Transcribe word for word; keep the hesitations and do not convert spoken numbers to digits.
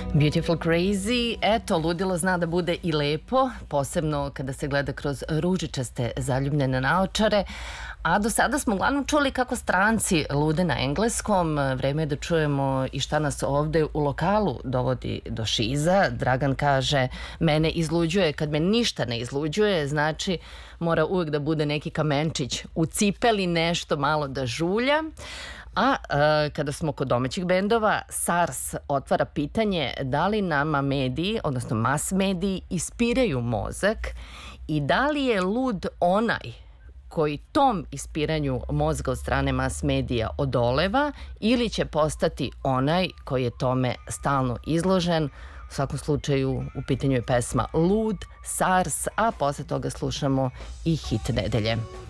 Beautiful Crazy, eto, ludilo zna da bude i lepo, posebno kada se gleda kroz ružičaste zaljubljene naočare, a do sada smo uglavnom čuli kako stranci lude na engleskom. Vreme je da čujemo i šta nas ovde u lokalu dovodi do šiza. Dragan kaže, mene izluđuje kad me ništa ne izluđuje, znači mora uvek da bude neki kamenčić u cipeli, nešto malo da žulja. A e, kada smo kod domaćih bendova, SARS otvara pitanje da li nama mediji, odnosno mas mediji, ispiraju mozak i da li je lud onaj koji tom ispiranju mozga od strane mas medija odoleva ili će postati onaj koji je tome stalno izložen. U svakom slučaju u pitanju je pesma Lud, SARS, a posle toga slušamo i hit nedelje.